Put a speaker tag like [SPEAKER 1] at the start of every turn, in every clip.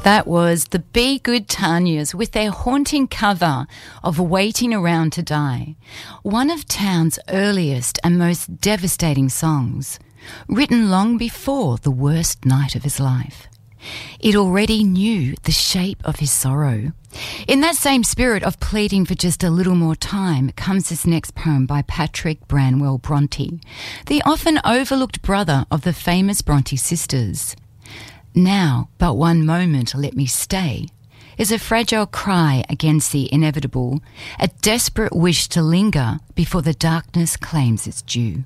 [SPEAKER 1] That was the Be Good Tanyas with their haunting cover of Waiting Around to Die, one of town's earliest and most devastating songs, written long before the worst night of his life. It already knew the shape of his sorrow. In that same spirit of pleading for just a little more time comes this next poem by Patrick Branwell Bronte, the often overlooked brother of the famous Bronte sisters. Now, but one moment let me stay, is a fragile cry against the inevitable, a desperate wish to linger before the darkness claims its due.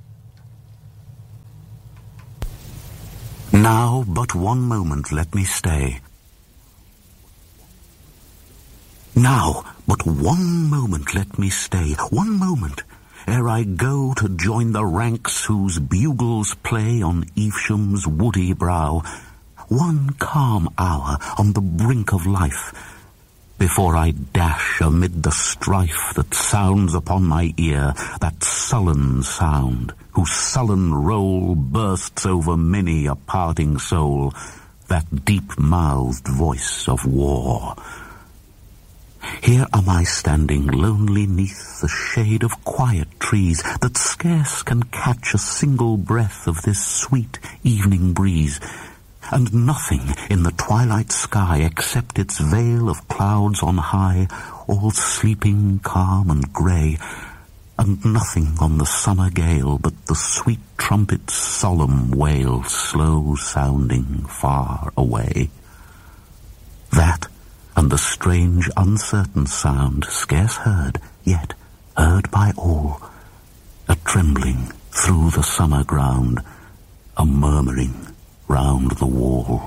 [SPEAKER 2] Now, but one moment let me stay. Now, but one moment let me stay, one moment, ere I go to join the ranks whose bugles play on Evesham's woody brow, one calm hour on the brink of life, before I dash amid the strife that sounds upon my ear, that sullen sound, whose sullen roll bursts over many a parting soul, that deep-mouthed voice of war. Here am I standing lonely 'neath the shade of quiet trees that scarce can catch a single breath of this sweet evening breeze, and nothing in the twilight sky except its veil of clouds on high, all sleeping calm and grey, and nothing on the summer gale but the sweet trumpet's solemn wail slow sounding far away. That and the strange uncertain sound scarce heard, yet heard by all, a trembling through the summer ground, a murmuring round the wall.